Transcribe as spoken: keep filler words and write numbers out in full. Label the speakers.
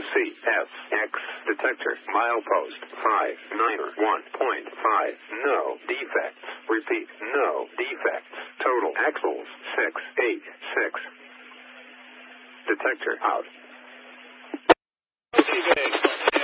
Speaker 1: C F X detector milepost five nine one point five. No defects. Repeat, no defects. Total axles six eight six. Detector out.